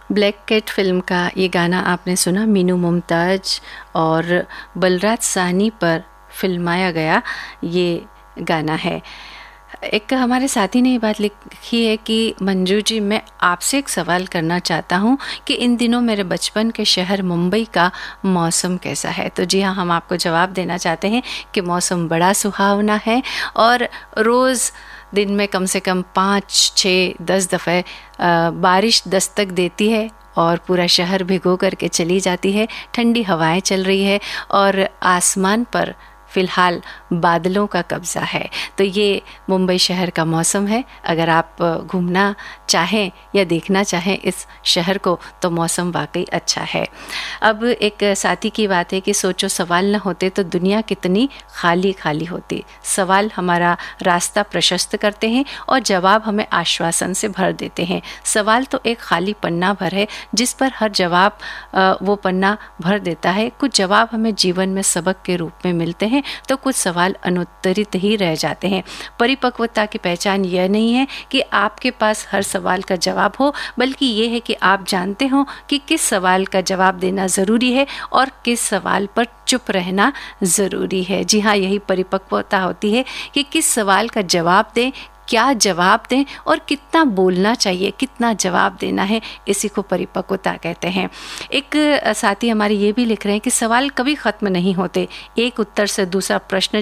Black cat film का ये गाना आपने सुना, मीनू मुमताज़ और बलराज साहनी पर फिल्माया गया ये गाना है। एक हमारे साथी ने ये बात लिखी है कि मंजू जी, मैं आपसे एक सवाल करना चाहता हूँ कि इन दिनों मेरे बचपन के शहर मुंबई का मौसम कैसा है। तो जी हाँ, हम आपको जवाब देना चाहते हैं कि मौसम बड़ा सुहावना है और रोज़ दिन में कम से कम 5, 6, 10 दफ़े बारिश दस्तक देती है और पूरा शहर भिगो करके चली जाती है। ठंडी हवाएं चल रही है और आसमान पर फ़िलहाल बादलों का कब्ज़ा है। तो ये मुंबई शहर का मौसम है। अगर आप घूमना चाहें या देखना चाहें इस शहर को तो मौसम वाकई अच्छा है। अब एक साथी की बात है कि सोचो सवाल न होते तो दुनिया कितनी खाली खाली होती। सवाल हमारा रास्ता प्रशस्त करते हैं और जवाब हमें आश्वासन से भर देते हैं। सवाल तो एक खाली पन्ना भर है जिस पर हर जवाब वो पन्ना भर देता है। कुछ जवाब हमें जीवन में सबक के रूप में मिलते हैं तो कुछ सवाल अनुत्तरित ही रह जाते हैं। परिपक्वता की पहचान यह नहीं है कि आपके पास हर सवाल का जवाब हो, बल्कि ये है कि आप जानते हो कि किस सवाल का जवाब देना ज़रूरी है और किस सवाल पर चुप रहना ज़रूरी है। जी हाँ, यही परिपक्वता होती है कि किस सवाल का जवाब दें, क्या जवाब दें और कितना बोलना चाहिए, कितना जवाब देना है, इसी को परिपक्वता कहते हैं। एक साथी हमारे ये भी लिख रहे हैं कि सवाल कभी ख़त्म नहीं होते, एक उत्तर से दूसरा प्रश्न